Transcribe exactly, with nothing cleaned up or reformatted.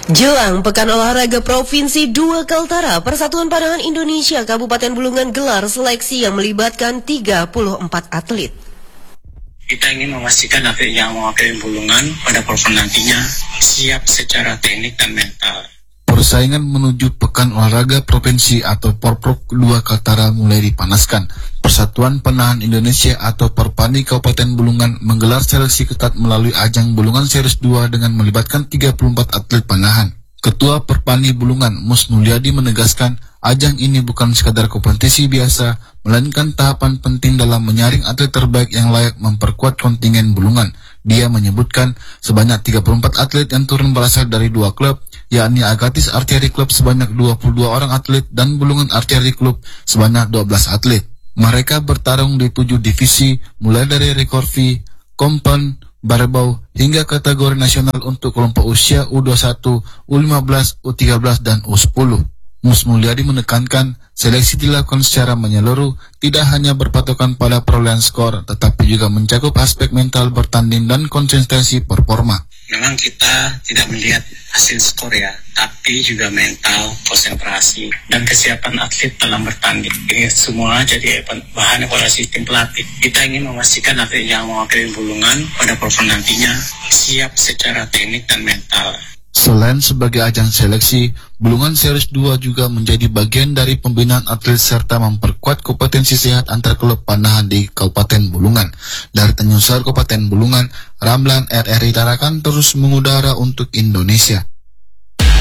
Jelang Pekan Olahraga Provinsi dua Kaltara, Persatuan Panahan Indonesia Kabupaten Bulungan gelar seleksi yang melibatkan tiga puluh empat atlet. Kita ingin memastikan atlet yang mewakili Bulungan pada Porpor nantinya siap secara teknik dan mental. Persaingan menuju Pekan Olahraga Provinsi atau Porprov dua Kaltara mulai dipanaskan. Persatuan Panahan Indonesia atau Perpani Kabupaten Bulungan menggelar seleksi ketat melalui ajang Bulungan Series dua dengan melibatkan tiga puluh empat atlet panahan. Ketua Perpani Bulungan, Mus Mulyadi menegaskan, ajang ini bukan sekadar kompetisi biasa, melainkan tahapan penting dalam menyaring atlet terbaik yang layak memperkuat kontingen Bulungan. Dia menyebutkan sebanyak tiga puluh empat atlet yang turun berasal dari dua klub, yakni Agatis Archery Club sebanyak dua puluh dua orang atlet dan Bulungan Archery Club sebanyak dua belas atlet. Mereka bertarung di tujuh divisi, mulai dari rekorvi, kompan, barbau, hingga kategori nasional untuk kelompok usia U dua puluh satu, U lima belas, U tiga belas, dan U sepuluh. Mus Mulyadi menekankan, seleksi dilakukan secara menyeluruh, tidak hanya berpatokan pada perolehan skor, tetapi juga mencakup aspek mental bertanding dan konsistensi performa. Memang kita tidak melihat hasil skor ya, tapi juga mental, konsentrasi, dan kesiapan atlet dalam bertanding. Ini semua jadi bahan evaluasi tim pelatih. Kita ingin memastikan atlet yang mewakili Bulungan pada Porpor nantinya siap secara teknik dan mental. Selain sebagai ajang seleksi, Bulungan Series dua juga menjadi bagian dari pembinaan atlet serta memperkuat kompetensi sehat antar klub panahan di Kabupaten Bulungan. Dari Tanjung Sar Kabupaten Bulungan, Ramlan R R I Tarakan terus mengudara untuk Indonesia.